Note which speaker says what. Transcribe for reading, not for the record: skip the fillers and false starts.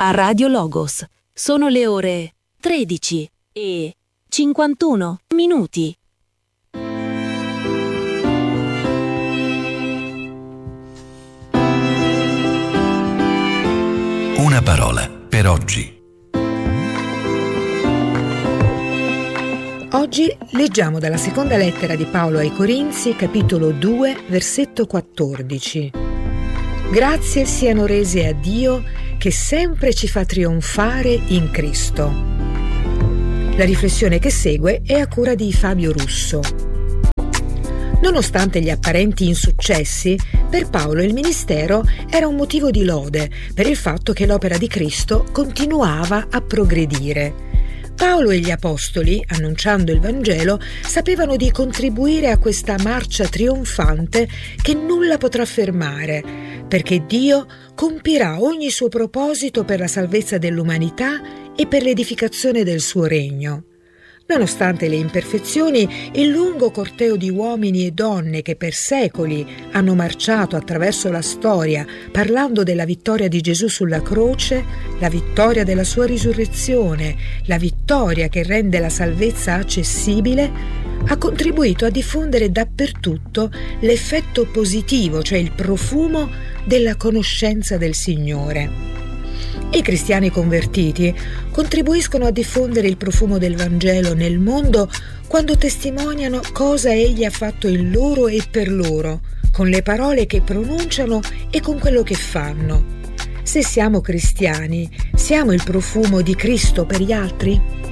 Speaker 1: a Radio Logos. Sono le ore 13:51.
Speaker 2: Una parola per oggi.
Speaker 3: Oggi leggiamo dalla seconda lettera di Paolo ai Corinzi, capitolo 2, versetto 14. Grazie siano rese a Dio che sempre ci fa trionfare in Cristo. La riflessione che segue è a cura di Fabio Russo. Nonostante gli apparenti insuccessi, per Paolo il ministero era un motivo di lode per il fatto che l'opera di Cristo continuava a progredire. Paolo e gli apostoli, annunciando il Vangelo, sapevano di contribuire a questa marcia trionfante che nulla potrà fermare, perché Dio compirà ogni suo proposito per la salvezza dell'umanità e per l'edificazione del suo regno. Nonostante le imperfezioni, il lungo corteo di uomini e donne che per secoli hanno marciato attraverso la storia parlando della vittoria di Gesù sulla croce, la vittoria della sua risurrezione, la vittoria che rende la salvezza accessibile, ha contribuito a diffondere dappertutto l'effetto positivo, cioè il profumo della conoscenza del Signore. I cristiani convertiti contribuiscono a diffondere il profumo del Vangelo nel mondo quando testimoniano cosa Egli ha fatto in loro e per loro, con le parole che pronunciano e con quello che fanno. Se siamo cristiani, siamo il profumo di Cristo per gli altri?